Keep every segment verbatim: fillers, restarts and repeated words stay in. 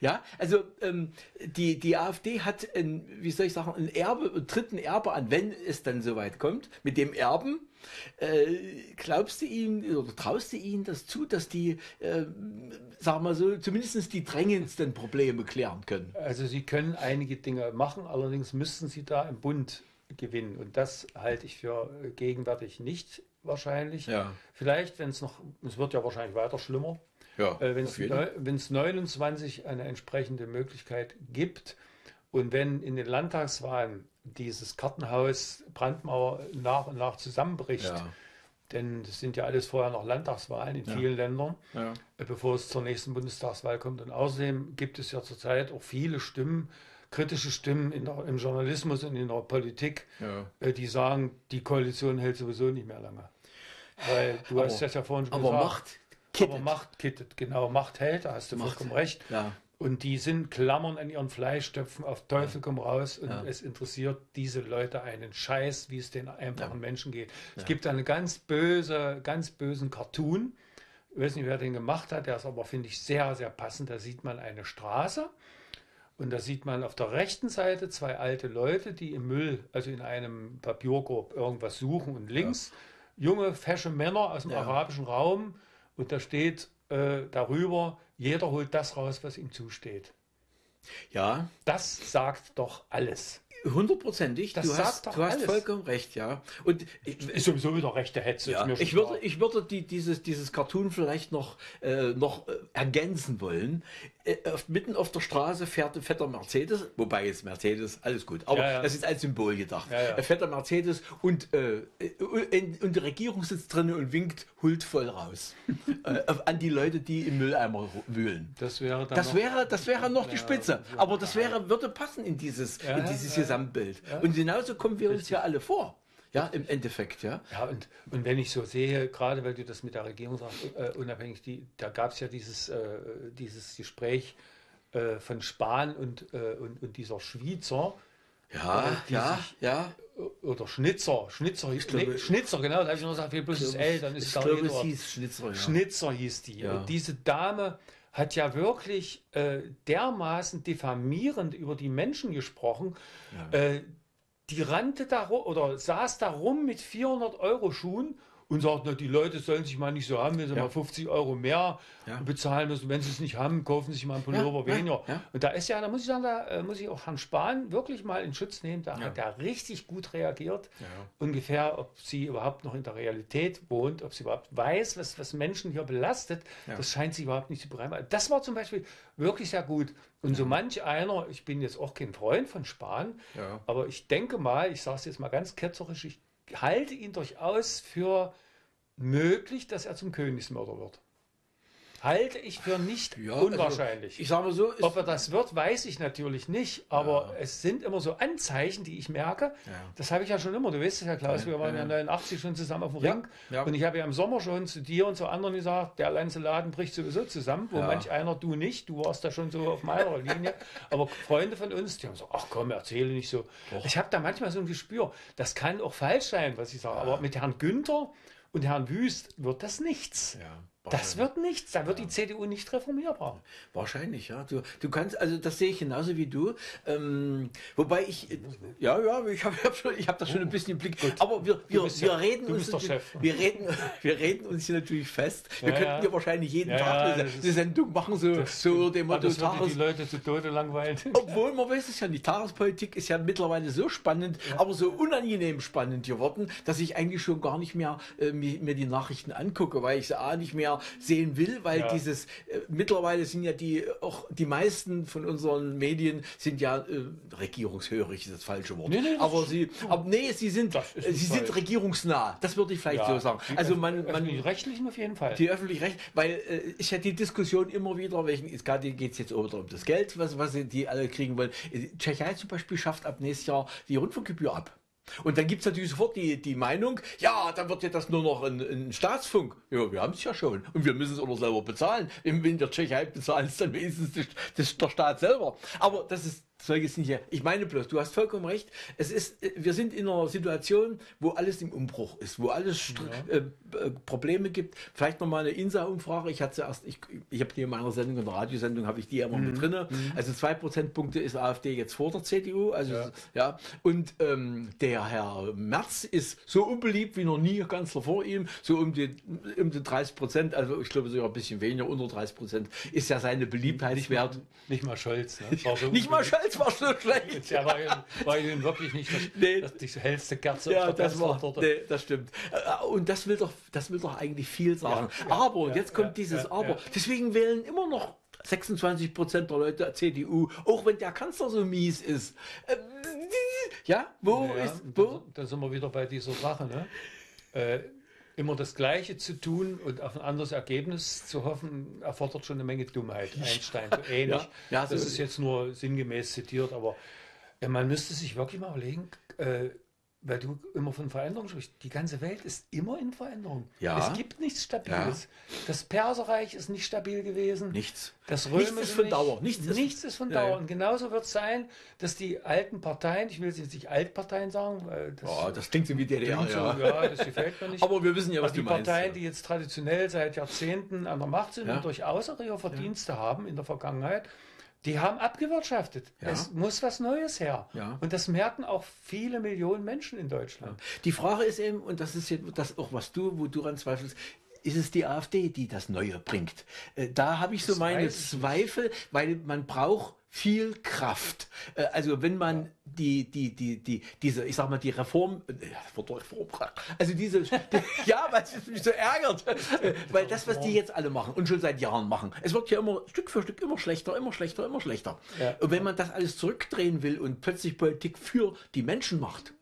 Ja, also ähm, die, die AfD hat, ein, wie soll ich sagen, ein Erbe, einen dritten Erbe an, wenn es dann soweit kommt. Mit dem Erben, äh, glaubst du ihnen oder traust du ihnen das zu, dass die, äh, sagen wir so, zumindest die drängendsten Probleme klären können? Also sie können einige Dinge machen, allerdings müssten sie da im Bund gewinnen. Und das halte ich für gegenwärtig nicht wahrscheinlich. Ja. Vielleicht, wenn es noch, es wird ja wahrscheinlich weiter schlimmer. Ja, Äh, wenn es auf jeden Fall. wenn es neunundzwanzig eine entsprechende Möglichkeit gibt und wenn in den Landtagswahlen dieses Kartenhaus Brandmauer nach und nach zusammenbricht, Ja. denn das sind ja alles vorher noch Landtagswahlen in Ja. vielen Ländern, Ja. äh, bevor es zur nächsten Bundestagswahl kommt. Und außerdem gibt es ja zurzeit auch viele Stimmen, kritische Stimmen in der, im Journalismus und in der Politik, Ja. äh, die sagen, die Koalition hält sowieso nicht mehr lange. Weil du Aber- hast das ja vorhin schon Aber gesagt. Macht kittet. Aber Macht kittet, genau, Macht hält, da hast du Macht. vollkommen recht. Ja. Und die sind Klammern an ihren Fleischtöpfen, auf Teufel komm raus und Ja. es interessiert diese Leute einen Scheiß, wie es den einfachen Ja. Menschen geht. Es Ja. gibt einen ganz böse, ganz bösen Cartoon, ich weiß nicht, wer den gemacht hat, der ist aber, finde ich, sehr, sehr passend. Da sieht man eine Straße und da sieht man auf der rechten Seite zwei alte Leute, die im Müll, also in einem Papierkorb irgendwas suchen und links junge, fesche Männer aus dem Ja. arabischen Raum und da steht äh, darüber, jeder holt das raus, was ihm zusteht. Ja, Das sagt doch alles. hundertprozentig. Das Du sagt hast, doch du hast alles. vollkommen recht, ja. Und ich, Ist sowieso wieder rechte Hetze. ja, ist mir schon ich würde, klar. ich würde die, dieses, dieses Cartoon vielleicht noch, äh, noch äh, ergänzen wollen. Äh, auf, mitten auf der Straße fährt ein fetter Mercedes, wobei jetzt Mercedes, alles gut, aber Ja, ja. das ist als Symbol gedacht. Ja, ja. Ein fetter Mercedes und, äh, und, und die Regierung sitzt drin und winkt huldvoll raus äh, auf- an die Leute, die im Mülleimer wühlen. Das wäre dann Das noch, wäre, das wäre noch die Ja, Spitze. ja. Aber das wäre, würde passen in dieses, Ja, in dieses ja, Gesamtbild. ja. Und genauso kommen wir uns ja alle vor. Ja, im Endeffekt, ja. Ja, und, und wenn ich so sehe, gerade weil du das mit der Regierung sagst, äh, unabhängig, die, da gab es ja dieses, äh, dieses Gespräch äh, von Spahn und, äh, und, und dieser Schweizer, Ja, Äh, die ja, sich- ja. oder Schnitzer, Schnitzer, hieß, glaube- nee, Schnitzer, genau, da habe ich nur gesagt, wie bloß das L, dann ist ich es da glaube, eh es dort. hieß Schnitzer, ja. Schnitzer hieß die. Ja. Und diese Dame hat ja wirklich äh, dermaßen diffamierend über die Menschen gesprochen. Ja. Äh, die rannte da ru- oder saß da rum mit vierhundert Euro Schuhen und sagt, na, die Leute sollen sich mal nicht so haben, wenn sie Ja. mal fünfzig Euro mehr Ja. bezahlen müssen. Wenn sie es nicht haben, kaufen sie sich mal einen Pullover Ja, ja, weniger. ja. Und da ist ja, da muss ich sagen, da äh, muss ich auch Herrn Spahn wirklich mal in Schutz nehmen. Da Ja. hat er richtig gut reagiert. Ja. Ungefähr, ob sie überhaupt noch in der Realität wohnt, ob sie überhaupt weiß, was, was Menschen hier belastet. Ja. Das scheint sie überhaupt nicht zu bereimen. Das war zum Beispiel wirklich sehr gut. Und so manch einer, ich bin jetzt auch kein Freund von Spahn, Ja. aber ich denke mal, ich sage es jetzt mal ganz ketzerisch, ich halte ihn durchaus für möglich, dass er zum Königsmörder wird. Halte ich für nicht Ja, unwahrscheinlich. Also, ich sage mal so, ist, Ob er das wird, weiß ich natürlich nicht, aber es sind immer so Anzeichen, die ich merke. Ja. Das habe ich ja schon immer. Du weißt es ja, Klaus, Ja, wir waren ja, ja. neunundachtzig schon zusammen auf dem Ja, Ring. ja. Und ich habe ja im Sommer schon zu dir und zu anderen gesagt, der ganze Laden bricht sowieso zusammen. Wo Ja. manch einer, du nicht, du warst da schon so auf meiner Linie. Aber Freunde von uns, die haben so, ach komm, erzähle nicht so. Doch. Ich habe da manchmal so ein Gespür, das kann auch falsch sein, was ich sage. Aber mit Herrn Günther und Herrn Wüst wird das nichts. Ja, Das wird nichts. Da wird die C D U nicht reformierbar. wahrscheinlich, ja. Du, du kannst, also das sehe ich genauso wie du. Ähm, wobei ich, ja, ja, ich habe hab schon, ich habe das schon ein bisschen im Blick. Aber wir, wir, bist wir ja- reden du uns, bist der Chef. wir reden, wir reden uns hier natürlich fest. Wir Ja, könnten ja. ja wahrscheinlich jeden Ja, Tag ja, eine, das ist- eine Sendung machen, so, so unter dem Aber Motto das würde Tages, die Leute zu Tode langweilen. obwohl man weiß es ja nicht. Tagespolitik ist ja mittlerweile so spannend, aber so unangenehm spannend geworden, dass ich eigentlich schon gar nicht mehr äh, mir, mir die Nachrichten angucke, weil ich sie A nicht mehr sehen will, weil Ja. dieses äh, mittlerweile sind ja die auch die meisten von unseren Medien sind ja äh, regierungshörig, ist das falsche Wort. Nee, nee, das aber ist- sie, aber nee, sie sind Das ist äh, ein sie Fall. sind regierungsnah. Das würde ich vielleicht so sagen. Also man, man Die rechtlichen auf jeden Fall. die öffentlich recht, weil äh, ist ja die Diskussion immer wieder, welchen ist gerade geht es jetzt wieder um das Geld, was was sie- die alle kriegen wollen. Äh, Tschechei zum Beispiel schafft ab nächstes Jahr die Rundfunkgebühr ab. Und dann gibt's natürlich sofort die, die Meinung, ja, dann wird ja das nur noch ein, ein Staatsfunk. Ja, wir haben es ja schon. Und wir müssen es auch noch selber bezahlen. Wenn in der Tschechei bezahlen es dann wenigstens das, das, der Staat selber. Aber das ist solche sind ja, ich meine bloß, du hast vollkommen recht, es ist, wir sind in einer Situation, wo alles im Umbruch ist, wo alles ja. äh, äh, Probleme gibt. Vielleicht nochmal eine INSA-Umfrage, ich hatte zuerst, ich, ich habe die in meiner Sendung, in der Radiosendung, habe ich die ja immer mhm. mit drin. Mhm. Also zwei Prozentpunkte ist AfD jetzt vor der C D U, also ja, ja. Und ähm, der Herr Merz ist so unbeliebt wie noch nie Kanzler vor ihm, so um die, um die dreißig Prozent, also ich glaube sogar ein bisschen weniger, unter dreißig Prozent ist ja seine Beliebtheitswert. Nicht mal Scholz, ne? So nicht mal Scholz war so schlecht. Ja, war, war ihm wirklich nicht das, nee. das, die hellste Kerze. Ja, das war, nee, das stimmt. Und das will doch, das will doch eigentlich viel sagen. Ja, ja, aber, und jetzt kommt ja, dieses ja, Aber, ja. deswegen wählen immer noch sechsundzwanzig Prozent der Leute C D U, auch wenn der Kanzler so mies ist. Ja, wo ja, ist, wo? Da sind wir wieder bei dieser Sache, ne? Äh, immer das Gleiche zu tun und auf ein anderes Ergebnis zu hoffen, erfordert schon eine Menge Dummheit. Einstein, so ähnlich. Ja, ja, so das ist jetzt nur sinngemäß zitiert, aber ja, man müsste sich wirklich mal überlegen, äh, weil du immer von Veränderung sprichst. Die ganze Welt ist immer in Veränderung. Ja. Es gibt nichts Stabiles. Ja. Das Perserreich ist nicht stabil gewesen. Nichts. Das Nichts ist von Dauer. Nichts ist, nichts ist von Dauer. Ja. Und genauso wird es sein, dass die alten Parteien, ich will jetzt nicht Altparteien sagen, weil das, oh, das klingt so wie D D R. So, ja. ja, das gefällt mir nicht. Aber wir wissen ja, was Aber du die meinst. Die Parteien, die jetzt traditionell seit Jahrzehnten an der Macht sind ja. und durchaus auch ihre Verdienste ja. haben in der Vergangenheit, die haben abgewirtschaftet. Ja. Es muss was Neues her. Ja. Und das merken auch viele Millionen Menschen in Deutschland. Ja. Die Frage ist eben, und das ist jetzt das auch, was du, wo du dran zweifelst, ist es die AfD, die das Neue bringt? Da habe ich so das meine Zweifel, nicht. Weil man braucht viel Kraft. Also wenn man ja. die, die, die, die, diese, ich sag mal, die Reform, also diese, die, ja, weil es mich so ärgert, weil das, was die jetzt alle machen und schon seit Jahren machen, es wird ja immer Stück für Stück immer schlechter, immer schlechter, immer schlechter. Ja. Und wenn man das alles zurückdrehen will und plötzlich Politik für die Menschen macht,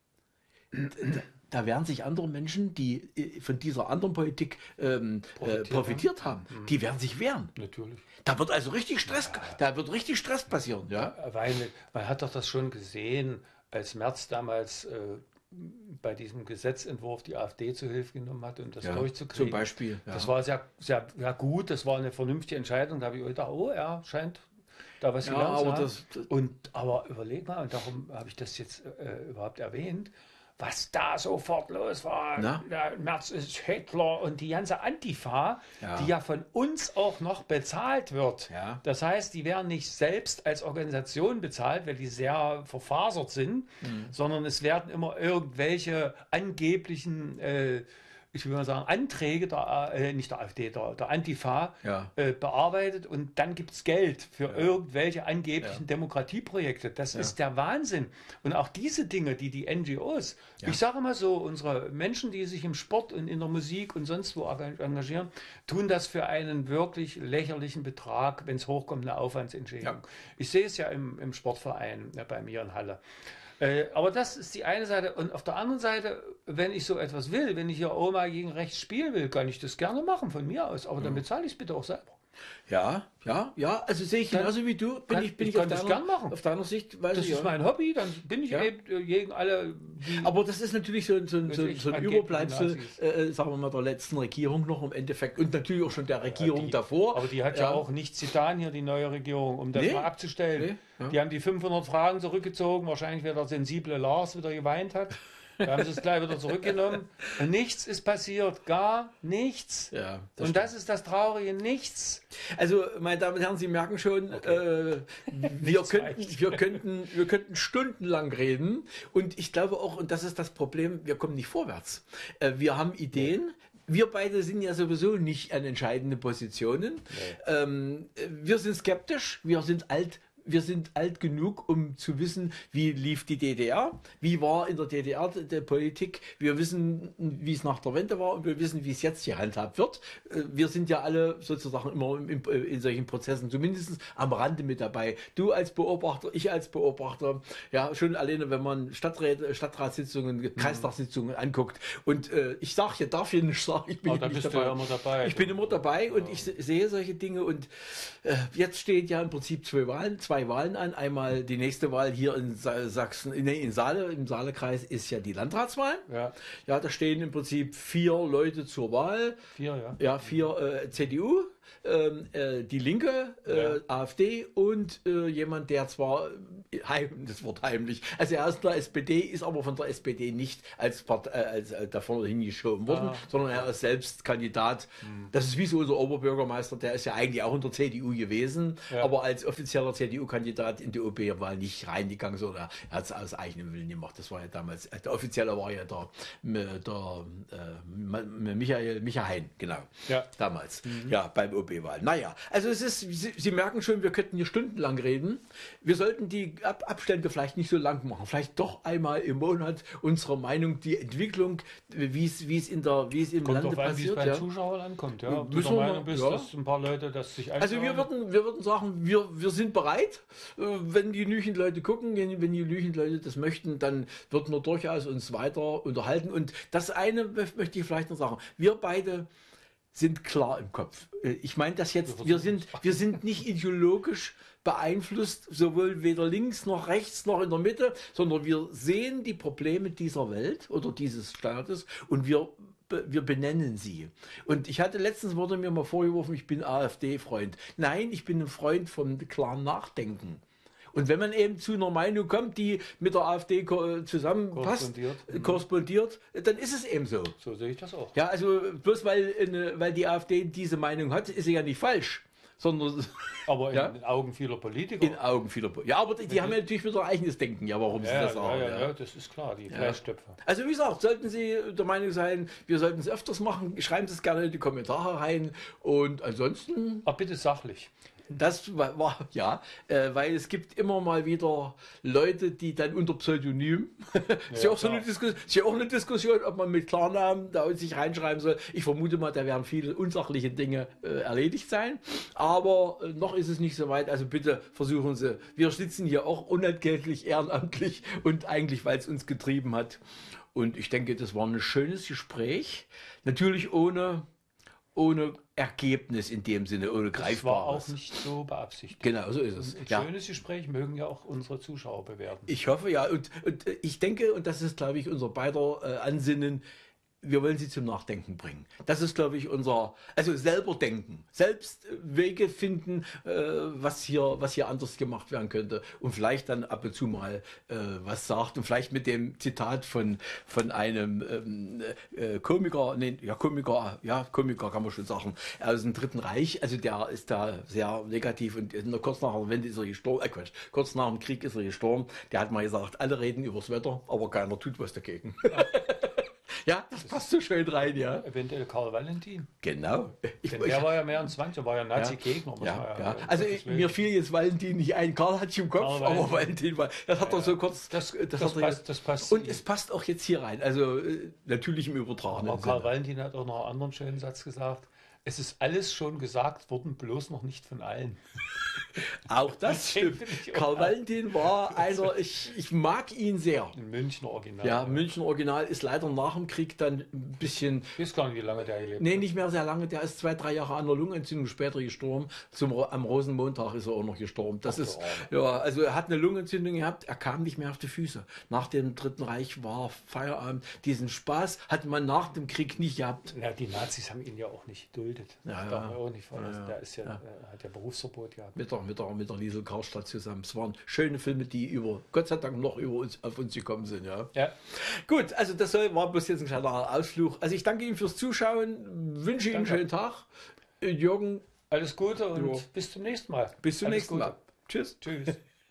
da werden sich andere Menschen, die von dieser anderen Politik ähm, profitiert, äh, profitiert haben, mhm. die werden sich wehren. Natürlich. Da wird also richtig Stress, ja. da wird richtig Stress passieren. Ja? Weil man hat doch das schon gesehen, als Merz damals äh, bei diesem Gesetzentwurf die AfD zu Hilfe genommen hat, um das ja, durchzukriegen. Zum Beispiel. Ja. Das war sehr, sehr, sehr gut, das war eine vernünftige Entscheidung. Da habe ich gedacht, oh, er scheint da was ja, gelernt aber zu das, das und aber überleg mal, und darum habe ich das jetzt äh, überhaupt erwähnt, was da sofort los war. Na? Der Merz ist Hitler und die ganze Antifa, ja. die ja von uns auch noch bezahlt wird. Ja. Das heißt, die werden nicht selbst als Organisation bezahlt, weil die sehr verfasert sind, mhm. sondern es werden immer irgendwelche angeblichen äh, ich will mal sagen, Anträge, der, äh, nicht der AfD, der, der Antifa, ja. äh, bearbeitet und dann gibt es Geld für ja. irgendwelche angeblichen ja. Demokratieprojekte. Das ja. ist der Wahnsinn. Und auch diese Dinge, die die N G Os, ja. ich sage mal so, unsere Menschen, die sich im Sport und in der Musik und sonst wo engagieren, tun das für einen wirklich lächerlichen Betrag, wenn es hochkommt, eine Aufwandsentschädigung. Ja. Ich sehe es ja im, im Sportverein ja, bei mir in Halle. Äh, aber das ist die eine Seite. Und auf der anderen Seite, wenn ich so etwas will, wenn ich hier Oma gegen rechts spielen will, kann ich das gerne machen von mir aus. Aber dann bezahle ich es bitte auch selber. Ja, ja, ja, also sehe ich genauso wie du. Bin kann, ich, bin ich, ich kann auf, das deiner, gern machen. auf deiner Sicht. Weiß das ich, ist ja. mein Hobby, dann bin ich ja. eben gegen alle. Aber das ist natürlich so, so, so, so ein Überbleibsel, äh, sagen wir mal, der letzten Regierung noch im Endeffekt und natürlich auch schon der Regierung ja, die, davor. Aber die hat ja, ja auch nichts getan hier, die neue Regierung, um das nee, mal abzustellen. Nee, ja. Die haben die fünfhundert Fragen zurückgezogen, wahrscheinlich weil der sensible Lars wieder geweint hat. Da haben sie es gleich wieder zurückgenommen. Und nichts ist passiert. Gar nichts. Ja, das und stimmt. Das ist das Traurige. Nichts. Also, meine Damen und Herren, Sie merken schon, okay. äh, wir, könnten, wir, könnten, wir könnten stundenlang reden. Und ich glaube auch, und das ist das Problem, wir kommen nicht vorwärts. Äh, wir haben Ideen. Ja. Wir beide sind ja sowieso nicht an entscheidenden Positionen. Nee. Ähm, wir sind skeptisch. Wir sind alt. Wir sind alt genug, um zu wissen, wie lief die D D R, wie war in der D D R die, die Politik. Wir wissen, wie es nach der Wende war und wir wissen, wie es jetzt gehandhabt wird. Wir sind ja alle sozusagen immer in, in solchen Prozessen zumindest am Rande mit dabei. Du als Beobachter, ich als Beobachter. Ja, schon alleine, wenn man Stadtrat, Stadtratssitzungen, mhm. Kreistagssitzungen anguckt. Und äh, ich sage, hier darf ich nicht sagen, ich bin oh, da nicht bist dabei. Du ja immer dabei. Ich bin immer dabei und ja. ich sehe solche Dinge und äh, jetzt stehen ja im Prinzip zwei Wahlen, zwei Wahlen an. Einmal die nächste Wahl hier in Sachsen, nee, in Saale, im Saalekreis ist ja die Landratswahl. Ja. Ja, da stehen im Prinzip vier Leute zur Wahl. Vier, ja. Ja, vier äh, C D U, ähm, äh, die Linke, äh, ja. AfD und äh, jemand, der zwar heim, das Wort heimlich. Also er ist in der S P D, ist aber von der S P D nicht als, Part, äh, als äh, da vorne hingeschoben worden, ah. sondern er ist selbst Kandidat. Hm. Das ist wie so unser Oberbürgermeister, der ist ja eigentlich auch in der C D U gewesen, ja. aber als offizieller C D U-Kandidat in die O B-Wahl nicht reingegangen, sondern er hat es aus eigenem Willen gemacht. Das war ja damals, der Offizielle war ja der, der äh, Michael, Michael Hein, genau, ja. damals, mhm. ja, beim O B-Wahl. Naja, also es ist, Sie, Sie merken schon, wir könnten hier stundenlang reden. Wir sollten die Ab Abstände vielleicht nicht so lang machen, vielleicht doch einmal im Monat unsere Meinung, die Entwicklung, wie es, wie es in der, wie es im kommt Lande an, passiert. Wie es bei ja. Zuschauern ankommt, ja. Ob du der Meinung bist, ja. dass ein paar Leute das sich Also wir würden, wir würden sagen, wir, wir sind bereit, wenn die genügend Leute gucken, wenn die genügend Leute das möchten, dann würden wir durchaus uns weiter unterhalten. Und das eine möchte ich vielleicht noch sagen, wir beide sind klar im Kopf. Ich meine das jetzt, wir sind, wir sind nicht ideologisch beeinflusst, sowohl weder links noch rechts noch in der Mitte, sondern wir sehen die Probleme dieser Welt oder dieses Staates und wir wir benennen sie. Und ich hatte letztens, wurde mir mal vorgeworfen, ich bin AfD-Freund. Nein, ich bin ein Freund vom klaren Nachdenken. Und wenn man eben zu einer Meinung kommt, die mit der AfD zusammenpasst, korrespondiert, korrespondiert, dann ist es eben so. So sehe ich das auch. Ja, also bloß weil, eine, weil die AfD diese Meinung hat, ist sie ja nicht falsch. Sondern, aber in, ja? in Augen vieler Politiker. In Augen vieler Politiker. Ja, aber die, die haben ja natürlich wieder eigenes Denken, ja, warum ja, sie das ja, sagen. Ja, ja, ja, das ist klar, die Fleischtöpfe. Also wie gesagt, sollten Sie der Meinung sein, wir sollten es öfters machen, schreiben Sie es gerne in die Kommentare rein und ansonsten... Aber bitte sachlich. Das war, war ja, äh, weil es gibt immer mal wieder Leute, die dann unter Pseudonym, ja, ist, ja auch so eine Diskussion, ist ja auch eine Diskussion, ob man mit Klarnamen da sich reinschreiben soll. Ich vermute mal, da werden viele unsachliche Dinge äh, erledigt sein, aber äh, noch ist es nicht so weit, also bitte versuchen Sie, wir sitzen hier auch unentgeltlich, ehrenamtlich und eigentlich, weil es uns getrieben hat. Und ich denke, das war ein schönes Gespräch, natürlich ohne... ohne Ergebnis in dem Sinne, ohne Greifbares. Das war auch nicht so beabsichtigt. Genau, so ist es. Ein ja. schönes Gespräch mögen ja auch unsere Zuschauer bewerten. Ich hoffe, ja. Und, und ich denke, und das ist, glaube ich, unser beider äh, Ansinnen, wir wollen sie zum Nachdenken bringen. Das ist, glaube ich, unser, also selber denken, selbst Wege finden, äh, was hier, was hier anders gemacht werden könnte und vielleicht dann ab und zu mal äh, was sagt und vielleicht mit dem Zitat von, von einem ähm, äh, Komiker, nee, ja, Komiker, ja, Komiker kann man schon sagen, aus dem Dritten Reich, also der ist da sehr negativ und kurz nach der Wende ist er gestorben, äh, Quatsch, kurz nach dem Krieg ist er gestorben, der hat mal gesagt, alle reden übers Wetter, aber keiner tut was dagegen. Ja, das passt so schön rein, ja. Eventuell Karl Valentin. Genau. Ich, Denn der ich, war ja mehr ein Zwang, der war ja Nazi-Gegner. Ja, ja, ja. Also ich, mir fiel jetzt Valentin nicht ein. Karl hat sich im Kopf, Karl aber Valentin war. Das hat ja, er so kurz. Das, das, das, das, passt, das passt. Und es passt auch jetzt hier rein. Also natürlich im übertragenen aber Karl Valentin hat auch noch einen anderen schönen Satz gesagt. Es ist alles schon gesagt worden, bloß noch nicht von allen. Auch das stimmt. Karl Valentin war einer, ich, ich mag ihn sehr. Ein Münchner Original. Ja, Münchner Original ist leider nach dem Krieg dann ein bisschen... Ich weiß gar nicht, wie lange der gelebt hat. Nee, nicht mehr sehr lange. Der ist zwei, drei Jahre an der Lungenentzündung später gestorben. Zum, am Rosenmontag ist er auch noch gestorben. Das Ach, ist, ja, also er hat eine Lungenentzündung gehabt. Er kam nicht mehr auf die Füße. Nach dem Dritten Reich war Feierabend. Diesen Spaß hat man nach dem Krieg nicht gehabt. Ja, die Nazis haben ihn ja auch nicht geduldet. Ja, das ja. darf man auch nicht vergessen. Ja, ja. Der ist ja, ja. hat ja Berufsverbot gehabt. Mit der, mit der, mit der Liesel Karlstadt zusammen. Es waren schöne Filme, die über, Gott sei Dank noch über uns, auf uns gekommen sind. Ja. Ja. Gut, also das soll, war bloß jetzt ein kleiner Ausflug. Also ich danke Ihnen fürs Zuschauen, wünsche Ihnen einen schönen Tag. Jürgen. Alles Gute und jo. bis zum nächsten Mal. Bis zum Alles nächsten Gute. Mal. Tschüss. Tschüss.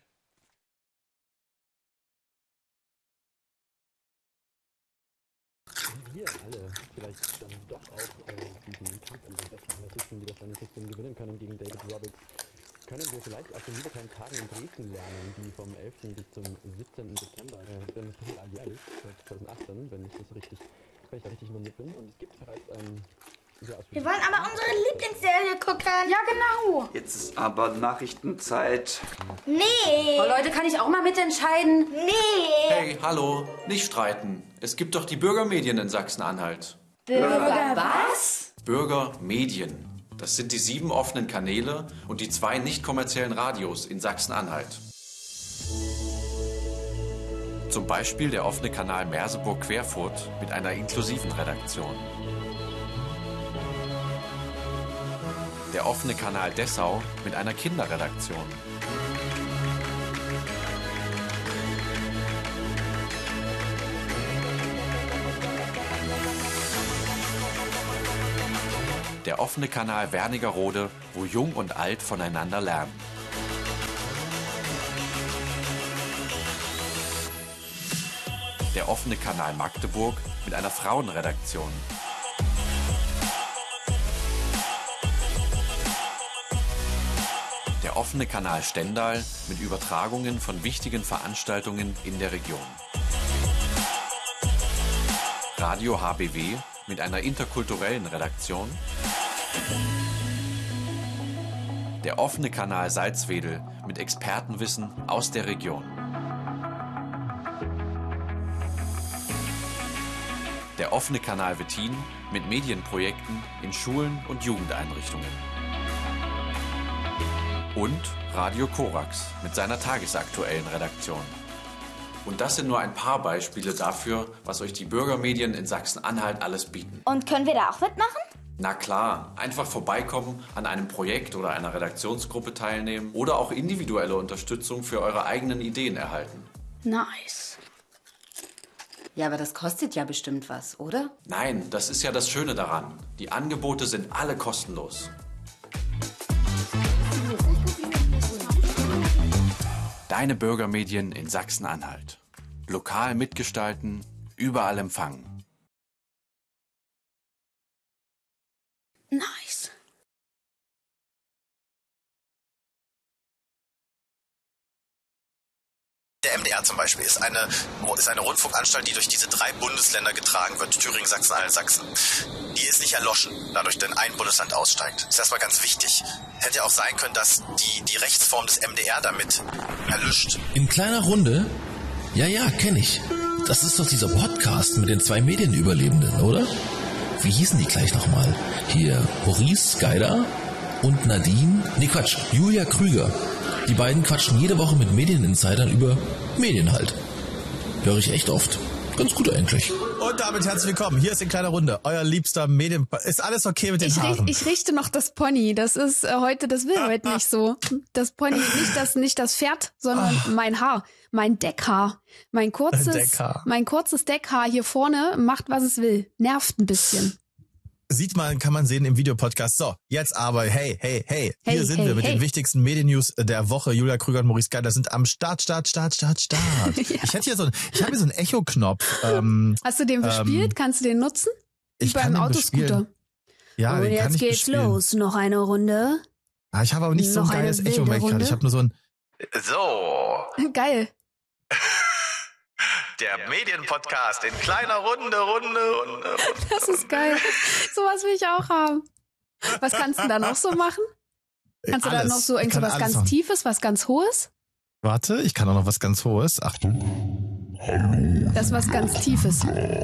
Wir alle vielleicht dann doch auch äh, diesen Kampf um den besten Analysten, die das eine System gewinnen können gegen David Roberts, können wir vielleicht aus den Libertären Tagen in Dresden lernen, die vom elften bis zum siebzehnten September, äh, denn es passiert alljährlich, seit zweitausendachtzehn, wenn ich das richtig, wenn ich da richtig informiert bin, und es gibt bereits ein sehr Wir wollen aber unsere Lieblingsserie gucken. Ja, genau. Jetzt ist aber Nachrichtenzeit. Nee. Oh Leute, kann ich auch mal mitentscheiden? Nee. Hey, hallo, nicht streiten. Es gibt doch die Bürgermedien in Sachsen-Anhalt. Bürger was? Bürgermedien. Das sind die sieben offenen Kanäle und die zwei nicht kommerziellen Radios in Sachsen-Anhalt. Zum Beispiel der offene Kanal Merseburg-Querfurt mit einer inklusiven Redaktion. Der offene Kanal Dessau mit einer Kinderredaktion. Der offene Kanal Wernigerode, wo Jung und Alt voneinander lernen. Der offene Kanal Magdeburg mit einer Frauenredaktion. Der offene Kanal Stendal mit Übertragungen von wichtigen Veranstaltungen in der Region. Radio H B W mit einer interkulturellen Redaktion. Der offene Kanal Salzwedel mit Expertenwissen aus der Region. Der offene Kanal Wettin mit Medienprojekten in Schulen und Jugendeinrichtungen. Und Radio Korax mit seiner tagesaktuellen Redaktion. Und das sind nur ein paar Beispiele dafür, was euch die Bürgermedien in Sachsen-Anhalt alles bieten. Und können wir da auch mitmachen? Na klar, einfach vorbeikommen, an einem Projekt oder einer Redaktionsgruppe teilnehmen oder auch individuelle Unterstützung für eure eigenen Ideen erhalten. Nice. Ja, aber das kostet ja bestimmt was, oder? Nein, das ist ja das Schöne daran. Die Angebote sind alle kostenlos. Deine Bürgermedien in Sachsen-Anhalt. Lokal mitgestalten, überall empfangen. Nice. Der M D R zum Beispiel ist eine, ist eine Rundfunkanstalt, die durch diese drei Bundesländer getragen wird, Thüringen, Sachsen-Anhalt, Sachsen. Die ist nicht erloschen, dadurch, wenn ein Bundesland aussteigt. Das ist erstmal ganz wichtig. Hätte ja auch sein können, dass die, die Rechtsform des M D R damit erlischt. In kleiner Runde? Ja, ja, kenne ich. Das ist doch dieser Podcast mit den zwei Medienüberlebenden, oder? Wie hießen die gleich nochmal? Hier, Maurice Geider und Nadine, nee Quatsch, Julia Krüger. Die beiden quatschen jede Woche mit Medieninsidern über Medien halt. Höre ich echt oft. Ganz gut eigentlich. Und damit herzlich willkommen. Hier ist in kleiner Runde euer liebster Medien... Ist alles okay mit den ich Haaren? Richt, ich richte noch das Pony. Das ist äh, heute, das will heute nicht so. Das Pony, nicht das, nicht das Pferd, sondern oh. mein Haar. Mein Deckhaar. Mein kurzes, Deckhaar. mein kurzes Deckhaar hier vorne macht, was es will. Nervt ein bisschen. Sieht man, kann man sehen im Videopodcast. So, jetzt aber, hey, hey, hey, hier hey, sind hey, wir mit hey. den wichtigsten Medien-News der Woche. Julia Krüger und Maurice Geider sind am Start, Start, Start, Start, Start. ja. Ich hätte hier so, ein, ich habe hier so einen Echo-Knopf. Ähm, Hast du den bespielt? Ähm, Kannst du den nutzen? Wie ich beim kann Autoscooter. Ja, und den jetzt kann ich geht's bespielen. los. Noch eine Runde. Ah, ich habe aber nicht Noch so ein geiles Echo mehr gerade. Ich habe nur so ein. So. Geil. Der Medienpodcast in kleiner Runde, Runde, Runde, Runde. Das ist geil. Sowas will ich auch haben. Was kannst du da noch so machen? Kannst du alles. da noch so irgend so was ganz machen. Tiefes, was ganz Hohes? Warte, ich kann auch noch was ganz Hohes. Achtung. Hallo. Das ist was ganz Tiefes.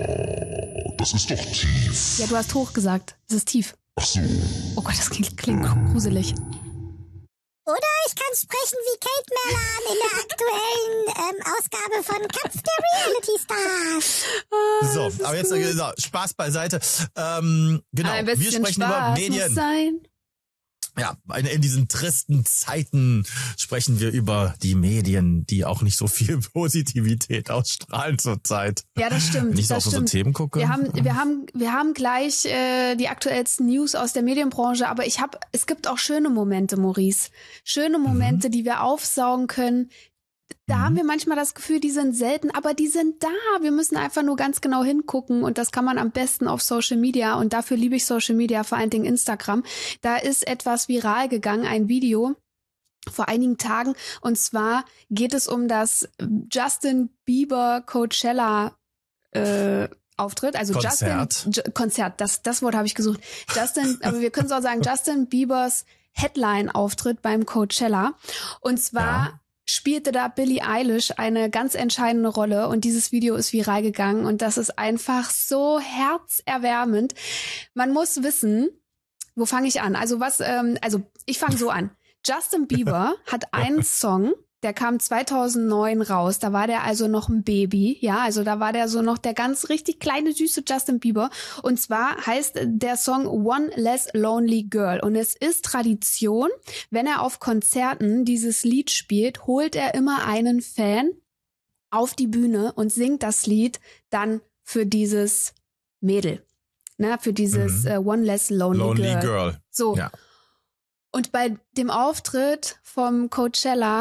Das ist doch tief. Ja, du hast hoch gesagt. Es ist tief. Ach so. Oh Gott, das klingt, klingt gruselig. Oder ich kann sprechen wie Kate Merlan in der aktuellen ähm, Ausgabe von Kampf der Reality Stars. Oh, so, aber jetzt so, Spaß beiseite. Ähm, genau, Ein wir sprechen Spaß über Medien. Muss sein. Ja, in diesen tristen Zeiten sprechen wir über die Medien, die auch nicht so viel Positivität ausstrahlen zurzeit. Ja, das stimmt. Wenn ich so das auf stimmt. so Themen gucke. Wir haben, wir haben, wir haben gleich äh, die aktuellsten News aus der Medienbranche, aber ich habe, es gibt auch schöne Momente, Maurice. Schöne Momente, mhm. die wir aufsaugen können. Da mhm. haben wir manchmal das Gefühl, die sind selten, aber die sind da. Wir müssen einfach nur ganz genau hingucken und das kann man am besten auf Social Media und dafür liebe ich Social Media, vor allen Dingen Instagram. Da ist etwas viral gegangen, ein Video vor einigen Tagen und zwar geht es um das Justin Bieber Coachella äh, Auftritt, also Konzert. Justin J- Konzert, das das Wort habe ich gesucht. Justin, aber wir können es auch sagen, Justin Biebers Headline-Auftritt beim Coachella und zwar ja. spielte da Billie Eilish eine ganz entscheidende Rolle und dieses Video ist viral gegangen und das ist einfach so herzerwärmend. Man muss wissen, wo fange ich an? Also was, ähm, also ich fange so an. Justin Bieber hat einen Song, der kam zweitausendneun raus, da war der also noch ein Baby, ja, also da war der so noch der ganz richtig kleine, süße Justin Bieber und zwar heißt der Song One Less Lonely Girl und es ist Tradition, wenn er auf Konzerten dieses Lied spielt, holt er immer einen Fan auf die Bühne und singt das Lied dann für dieses Mädel. ne, für dieses Mhm. äh, One Less Lonely, Lonely Girl. Girl. So. Ja. Und bei dem Auftritt vom Coachella